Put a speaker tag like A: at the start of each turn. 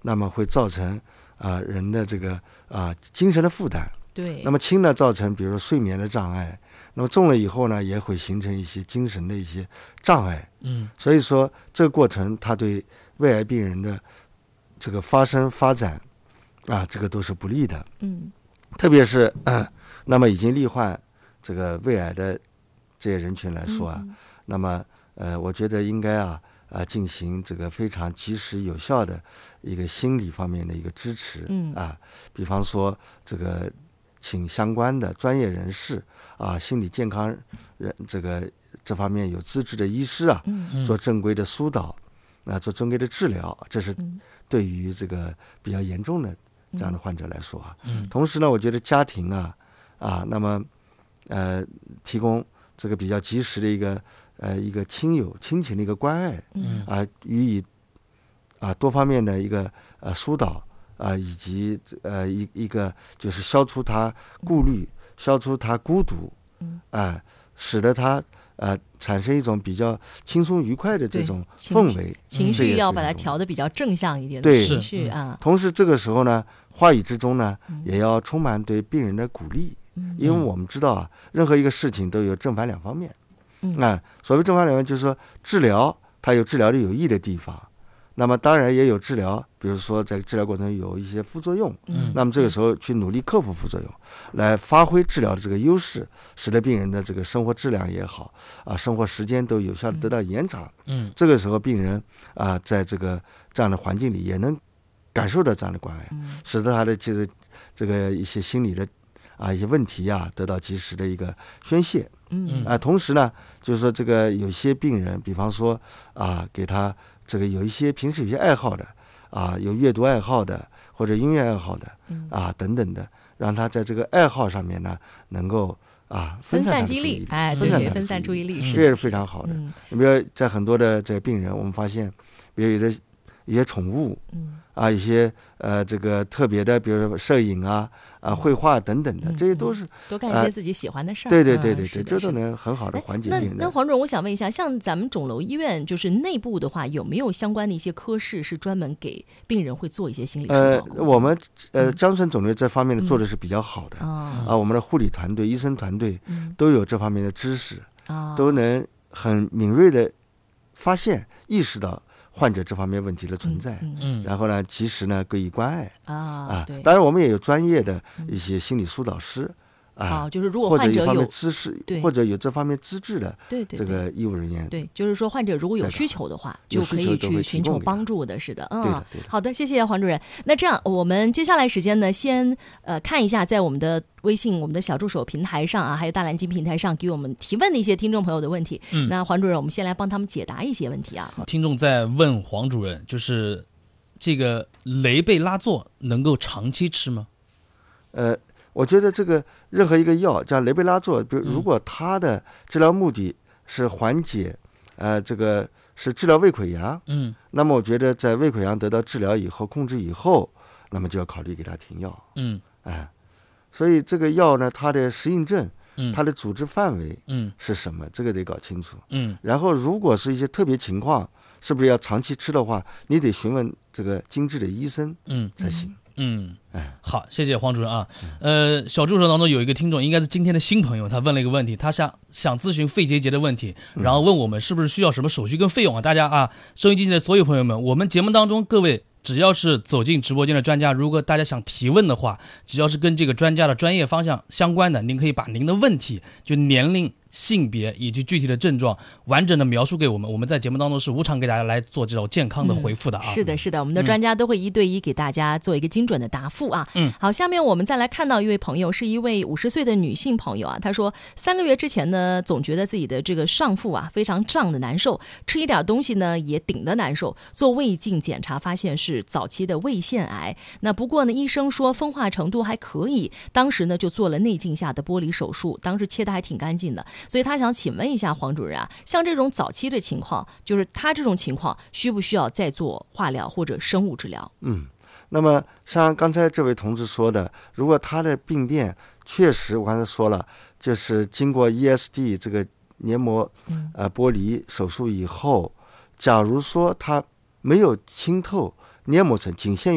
A: 那么会造成人的这个精神的负担。
B: 对。
A: 那么轻呢，造成比如说睡眠的障碍。那么重了以后呢，也会形成一些精神的一些障碍。所以说这个过程，它对胃癌病人的这个发展这个都是不利的。特别是那么已经罹患这个胃癌的这些人群来说那么我觉得应该进行这个非常及时有效的一个心理方面的一个支持。比方说这个请相关的专业人士心理健康人这方面有资质的医师做正规的疏导做正规的治疗，这是对于这个比较严重的这样的患者来说同时呢，我觉得家庭那么提供这个比较及时的一个亲情的一个关爱予以多方面的一个疏导以及一个就是消除他顾虑，消除他孤独使得他产生一种比较轻松愉快的这种氛围，
B: 情绪要把它调得比较正向一点的情绪
A: 同时这个时候呢，话语之中呢也要充满对病人的鼓励。因为我们知道任何一个事情都有正反两方面。所谓正反两面，就是说治疗它有治疗的有益的地方，那么当然也有治疗，比如说在治疗过程中有一些副作用。那么这个时候去努力克服副作用，来发挥治疗的这个优势，使得病人的这个生活质量也好生活时间都有效的得到延长。这个时候病人在这样的环境里也能感受到这样的关爱，使得他的这个一些心理的一些问题得到及时的一个宣泄。同时呢，就是说这个有些病人，比方说给他这个有一些平时有些爱好的有阅读爱好的或者音乐爱好的等等的，让他在这个爱好上面呢能够
B: 分散精力，对，分散注意力，
A: 这也是非常好的。比如在很多的这个病人，我们发现，比如有些宠物一些这个特别的，比如说摄影绘画等等的，这些都是
B: 多干一些自己喜欢的事儿。
A: 对，这都能很好的缓解病人的。
B: 那黄主任，我想问一下，像咱们肿瘤医院就是内部的话，有没有相关的一些科室是专门给病人会做一些心理疏导工作？
A: 我们江城肿瘤这方面的做的是比较好的我们的护理团队、医生团队都有这方面的知识都能很敏锐的发现、意识到患者这方面问题的存在，然后呢，及时呢给予关爱
B: 对。
A: 当然，我们也有专业的一些心理疏导师
B: 就是如果患者有
A: 资质或者有这方面资质的这个医务人员，
B: 对，就是说患者如果有需求的话，就可以去寻求帮助的，是的，好的，谢谢黄主任。那这样，我们接下来时间呢，先看一下在我们的微信、我们的小助手平台上还有大蓝鲸平台上给我们提问的一些听众朋友的问题。那黄主任，我们先来帮他们解答一些问题
C: 听众在问黄主任，就是这个雷贝拉唑能够长期吃吗？
A: 我觉得这个任何一个药，像雷贝拉唑，比如如果它的治疗目的是缓解，这个是治疗胃溃疡，那么我觉得在胃溃疡得到治疗以后、控制以后，那么就要考虑给他停药，所以这个药呢，它的适应症，它的组织范围，是什么，这个得搞清楚，然后如果是一些特别情况，是不是要长期吃的话，你得询问这个精致的医生，才行。
C: 好，谢谢黄主任小助手当中有一个听众，应该是今天的新朋友，他问了一个问题，他想咨询肺结节的问题，然后问我们是不是需要什么手续跟费用大家收音机前的所有朋友们，我们节目当中各位只要是走进直播间的专家，如果大家想提问的话，只要是跟这个专家的专业方向相关的，您可以把您的问题，就年龄、性别以及具体的症状完整的描述给我们，我们在节目当中是无偿给大家来做这种健康的回复的
B: 是的，是的，我们的专家都会一对一给大家做一个精准的答复好，下面我们再来看到一位朋友，是一位50岁的女性朋友她说3个月之前呢，总觉得自己的这个上腹非常胀的难受，吃一点东西呢也顶的难受，做胃镜检查发现是早期的胃腺癌，那不过呢医生说分化程度还可以，当时呢就做了内镜下的剥离手术，当时切的还挺干净的，所以他想请问一下黄主任像这种早期的情况，就是他这种情况需不需要再做化疗或者生物治疗？
A: 那么像刚才这位同志说的，如果他的病变确实我刚才说了，就是经过 ESD 这个黏膜剥离手术以后，假如说他没有清透黏膜层，仅限于